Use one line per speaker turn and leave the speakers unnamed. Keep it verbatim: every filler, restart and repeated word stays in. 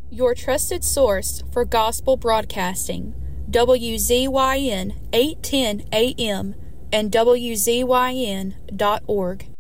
Your trusted source for gospel broadcasting, W Z Y N eight ten A M and W Z Y N dot org.